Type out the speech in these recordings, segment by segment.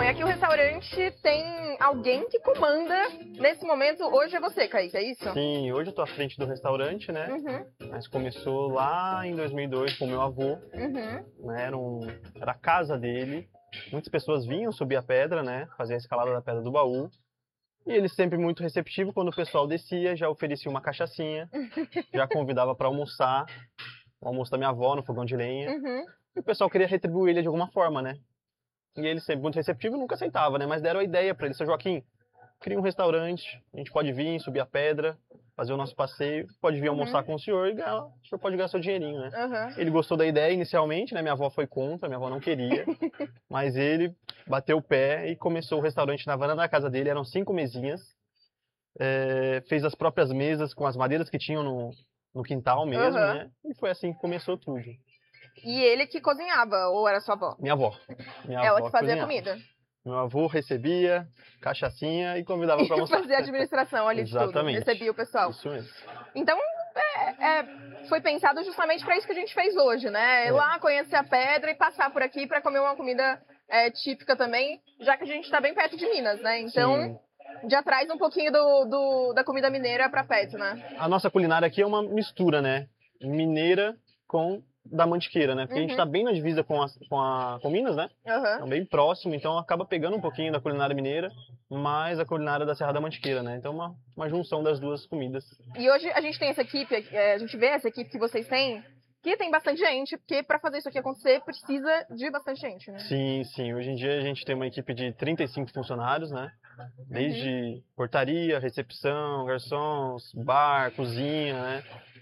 e aqui o restaurante tem alguém que comanda nesse momento. Hoje é você, Kaique, é isso? Sim, hoje eu tô à frente do restaurante, né? Mas começou lá em 2002 com o meu avô, né? Era a casa dele. Muitas pessoas vinham subir a pedra, né? Fazer a escalada da Pedra do Baú. E ele sempre muito receptivo, quando o pessoal descia, já oferecia uma cachaçinha, já convidava para almoçar, o almoço da minha avó no fogão de lenha. E o pessoal queria retribuir ele de alguma forma, né? E ele sempre muito receptivo, nunca aceitava, né? Mas deram a ideia para ele: seu Joaquim, cria um restaurante, a gente pode vir, subir a pedra, fazer o nosso passeio, pode vir almoçar com o senhor e ganhar, o senhor pode ganhar seu dinheirinho, né? Ele gostou da ideia inicialmente, né? Minha avó foi contra, minha avó não queria, mas ele bateu o pé e começou o restaurante na varanda da casa dele. Eram 5 mesinhas, fez as próprias mesas com as madeiras que tinham no quintal mesmo, né? E foi assim que começou tudo. E ele que cozinhava, ou era sua avó? Minha avó. Ela que fazia a comida. Meu avô recebia cachaçinha e convidava para almoçar. Fazia a administração ali de tudo, recebia o pessoal. Isso mesmo. Então, foi pensado justamente para isso que a gente fez hoje, né? Ir lá, conhecer a pedra e passar por aqui para comer uma comida típica também, já que a gente está bem perto de Minas, né? Então, já traz um pouquinho da comida mineira para perto, né? A nossa culinária aqui é uma mistura, né? Mineira com da Mantiqueira, né? Porque a gente está bem na divisa com Minas, né? Então, bem próximo, então acaba pegando um pouquinho da culinária mineira, mais a culinária da Serra da Mantiqueira, né? Então, uma junção das duas comidas. E hoje a gente tem essa equipe, a gente vê essa equipe que vocês têm, que tem bastante gente, porque para fazer isso aqui acontecer precisa de bastante gente, né? Sim, sim. Hoje em dia a gente tem uma equipe de 35 funcionários, né? Desde portaria, recepção, garçons, bar, cozinha, né?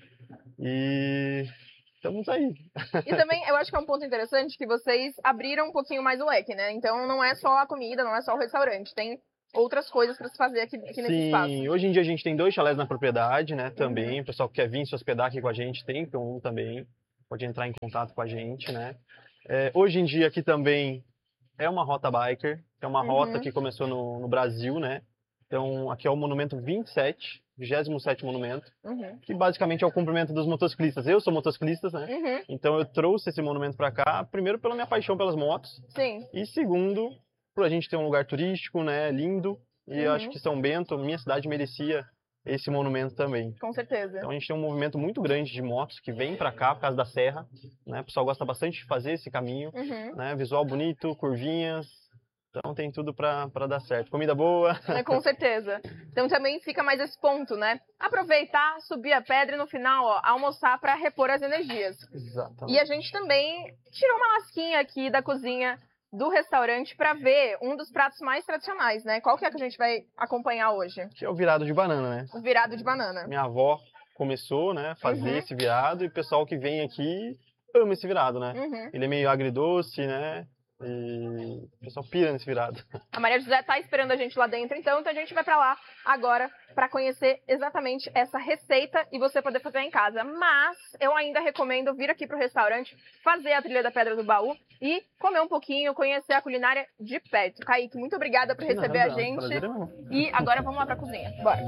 E estamos aí. E também, eu acho que é um ponto interessante que vocês abriram um pouquinho mais o leque, né? Então, não é só a comida, não é só o restaurante. Tem outras coisas para se fazer aqui nesse espaço. Sim, hoje em dia a gente tem 2 chalés na propriedade, né? Também, o pessoal que quer vir se hospedar aqui com a gente, tem um também. Pode entrar em contato com a gente, né? Hoje em dia aqui também é uma rota biker, que é uma rota que começou no Brasil, né? Então, aqui é o Monumento 27, 27º monumento, que basicamente é o cumprimento dos motociclistas. Eu sou motociclista, né? Então eu trouxe esse monumento para cá, primeiro pela minha paixão pelas motos, e segundo, por a gente ter um lugar turístico, né, lindo, e eu acho que São Bento, minha cidade, merecia esse monumento também. Com certeza. Então a gente tem um movimento muito grande de motos que vem para cá por causa da serra, né? O pessoal gosta bastante de fazer esse caminho, né? Visual bonito, curvinhas. Então tem tudo pra dar certo. Comida boa. Com certeza. Então também fica mais esse ponto, né? Aproveitar, subir a pedra e no final, almoçar para repor as energias. Exatamente. E a gente também tirou uma lasquinha aqui da cozinha do restaurante para ver um dos pratos mais tradicionais, né? Qual que é que a gente vai acompanhar hoje? Que é o virado de banana, né? O virado de banana. Minha avó começou, né, a fazer esse virado, e o pessoal que vem aqui ama esse virado, né? Ele é meio agridoce, né? E o pessoal pira nesse virado. A Maria José tá esperando a gente lá dentro, então a gente vai para lá agora para conhecer exatamente essa receita e você poder fazer em casa. Mas eu ainda recomendo vir aqui pro restaurante, fazer a trilha da Pedra do Baú e comer um pouquinho, conhecer a culinária de perto. Kaique, muito obrigada por receber a gente. E agora vamos lá pra cozinha. Bora.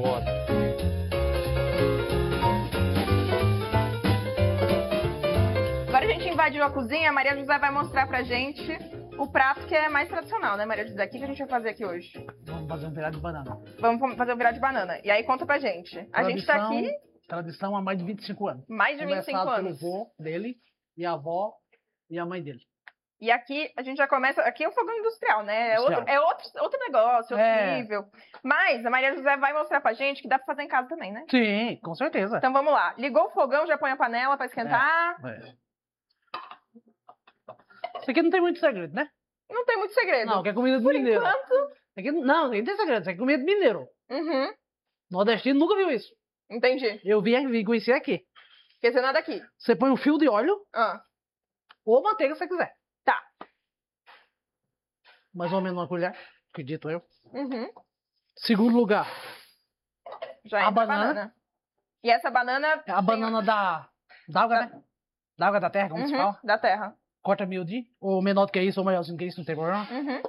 Agora a gente invadiu a cozinha, a Maria José vai mostrar pra gente o prato que é mais tradicional, né, Maria José? O que a gente vai fazer aqui hoje? Vamos fazer um virado de banana. Vamos fazer um virado de banana. E aí conta pra gente. A gente tá aqui... Tradição há mais de 25 anos. Mais de 25 anos. Pelo avô dele, e a avó, e a mãe dele. E aqui a gente já começa... Aqui é um fogão industrial, né? É outro negócio, outro nível. Mas a Maria José vai mostrar pra gente que dá pra fazer em casa também, né? Sim, com certeza. Então vamos lá. Ligou o fogão, já põe a panela pra esquentar. Isso aqui não tem muito segredo, né? Não tem muito segredo. Não, que é comida de mineiro. Aqui, não tem segredo. Isso aqui é comida de mineiro. Nordestino nunca viu isso. Entendi. Eu vim conhecer aqui. Porque você não é daqui. Você põe um fio de óleo ou manteiga se você quiser. Tá. Mais ou menos uma colher, acredito eu. Segundo lugar. Já a banana. E essa banana... A banana da água, né? Da água da terra, como se fala. Da terra. Corta miudinho, ou menor do que isso, ou maiorzinho que isso, não tem problema.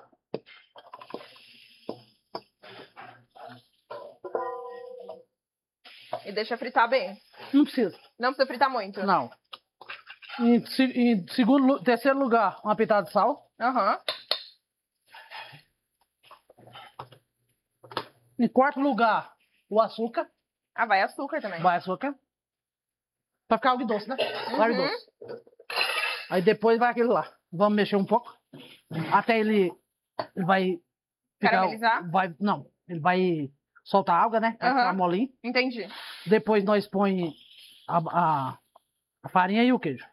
E deixa fritar bem. Não precisa. Não precisa fritar muito. Não. Em terceiro lugar, uma pitada de sal. Em quarto lugar, o açúcar. Ah, vai açúcar também. Vai açúcar. Pra ficar algo doce, né? Claro doce. Aí depois vai aquele lá. Vamos mexer um pouco. Até ele vai ficar... Caramelizar? Não, ele vai soltar água, né? Vai ficar molinho. Entendi. Depois nós põe a farinha e o queijo.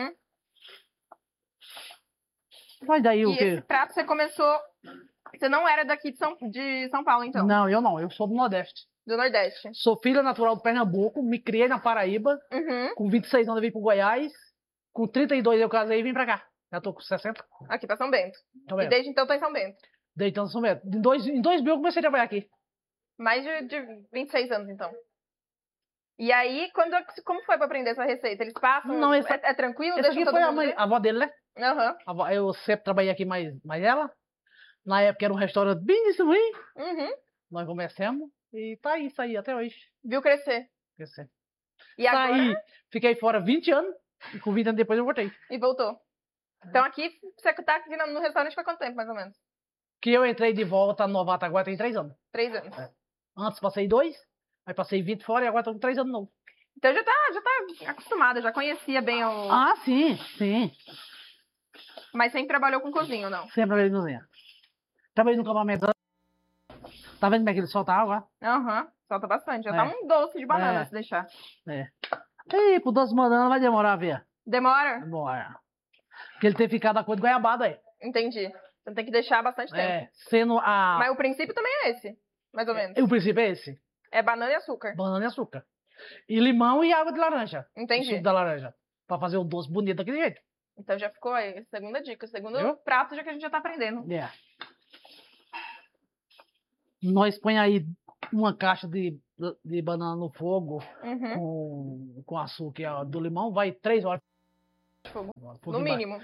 Vai daí o queijo. Esse prato você começou... Você não era daqui de São Paulo, então? Não, eu não. Eu sou do Nordeste. Do Nordeste. Sou filha natural do Pernambuco. Me criei na Paraíba. Com 26 anos eu vim pro Goiás. Com 32 eu casei e vim pra cá. Já tô com 60. Aqui pra São Bento. E desde então tô em São Bento. Desde então São Bento. Em 2000 eu comecei a trabalhar aqui. Mais de 26 anos, então. E aí, como foi pra aprender essa receita? Eles passam? Não, é tranquilo? Essa aqui foi a avó dele, né? Eu sempre trabalhei aqui mais ela. Na época era um restaurante bem isso ruim. Nós começamos e tá isso aí até hoje. Viu crescer. Crescer. E agora? Aí, fiquei fora 20 anos e com 20 anos depois eu voltei. E voltou. Então aqui, você tá aqui no restaurante faz quanto tempo, mais ou menos? Que eu entrei de volta no novato agora tem 3 anos. 3 anos. Antes passei 2, aí passei 20 fora e agora tô com 3 anos novo. Então já tá acostumada, já conhecia bem o... Ah, sim, sim. Mas sempre trabalhou com cozinha, ou não? Sempre trabalhei no cozinha. Trabalhei no campamento. Tá vendo como é que ele solta água? Solta bastante. Já tá um doce de banana se deixar. Ih, pro doce de banana vai demorar, Via. Demora? Demora. Porque ele tem ficado a cor de goiabada aí. Entendi. Então tem que deixar bastante tempo. Sendo a... Mas o princípio também é esse, mais ou menos. O princípio é esse? É banana e açúcar. Banana e açúcar. E limão e água de laranja. Entendi. O suco da laranja. Pra fazer o doce bonito daquele jeito. Então já ficou aí, segunda dica. Segundo prato já que a gente já tá aprendendo. Nós põe aí uma caixa de banana no fogo com açúcar do limão, vai 3 horas. Fogo. No mínimo.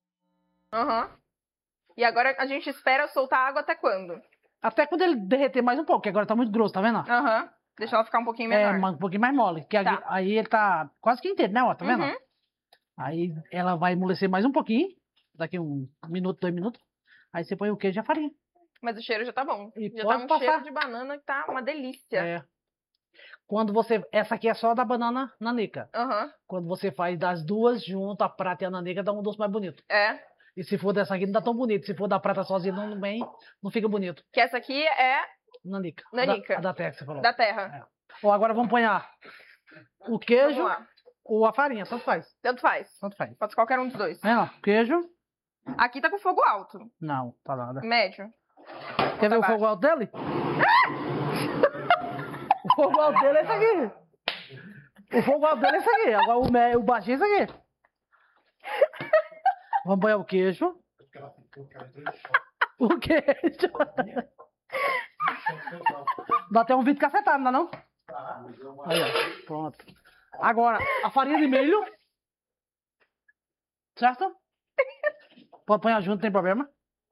E agora a gente espera soltar água até quando? Até quando ele derreter mais um pouco, que agora tá muito grosso, tá vendo? Deixa ela ficar um pouquinho menor. Um pouquinho mais mole. Que aí ele tá quase que inteiro, né? Ó, tá vendo? Aí ela vai amolecer mais um pouquinho. Daqui 1 minuto, 2 minutos. Aí você põe o queijo e a farinha. Mas o cheiro já tá bom. E já tá um cheiro de banana que tá uma delícia. Quando você... Essa aqui é só da banana nanica. Quando você faz das duas junto, a prata e a nanica, dá um doce mais bonito. E se for dessa aqui, não dá tão bonito. Se for da prata sozinha, não fica bonito. Que essa aqui é... Nanica. Nanica. A da terra que você falou. Da terra. Agora vamos pôr o queijo ou a farinha, tanto faz. Tanto faz. Tanto faz. Pode ser qualquer um dos dois. Queijo. Aqui tá com fogo alto. Não, tá nada. Médio. Quer ver o fogo alto dele? O fogo alto dele é esse aqui. O fogo alto dele é esse aqui. Agora o baixinho é esse aqui. Vamos pôr o queijo. O queijo. Dá até um vídeo cacetado, não dá não? Aí, ó. Pronto. Agora, a farinha de milho. Certo? Pode pôr junto, não tem problema.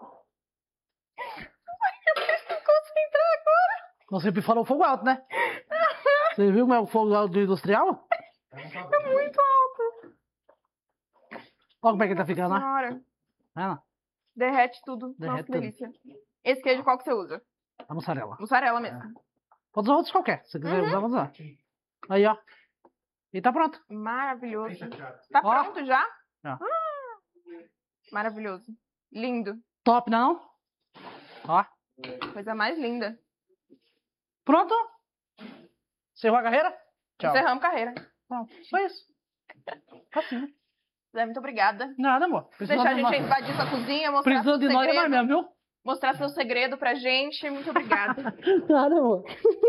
Você sempre falou fogo alto, né? Você viu como é o fogo alto do industrial? É muito alto. Olha como é que tá ficando, né? Derrete tudo. Nossa, que delícia. Esse queijo qual que você usa? A mussarela. Mussarela mesmo. Pode usar outros qualquer. Se quiser usar, pode usar. Aí, ó. E tá pronto. Maravilhoso. Tá pronto já? Maravilhoso. Lindo. Top, não? Ó. Coisa mais linda. Pronto? Encerrou a carreira? Tchau. Encerramos carreira. Pronto. Só isso. Assim. Zé, muito obrigada. Nada, amor. Deixar a gente invadir sua cozinha, mostrar precisando de nós é mais mesmo, viu? Mostrar seu segredo pra gente. Muito obrigada. Nada, amor.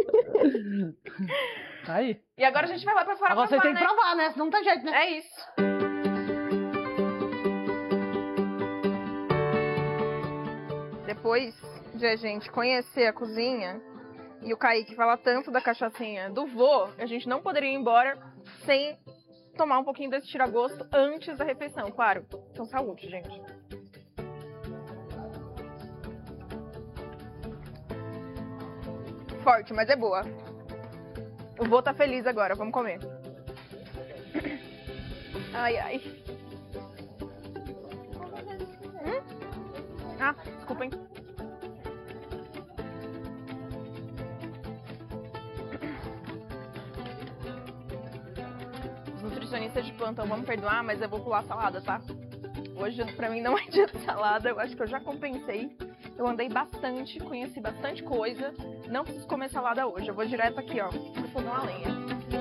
Tá aí. E agora a gente vai lá pra fora agora provar, você tem que provar, né? Senão não tem jeito, né? É isso. Depois de a gente conhecer a cozinha e o Kaique falar tanto da cachaçinha do vô, a gente não poderia ir embora sem tomar um pouquinho desse tira-gosto antes da refeição, claro. Então, saúde, gente. Forte, mas é boa. O vô tá feliz agora, vamos comer. Ai, ai. Ah, desculpem. nutricionista de plantão vão me perdoar, mas eu vou pular salada, tá? Hoje, pra mim, não é dia de salada. Eu acho que eu já compensei. Eu andei bastante, conheci bastante coisa. Não preciso comer salada hoje. Eu vou direto aqui, ó, pro fogão a lenha.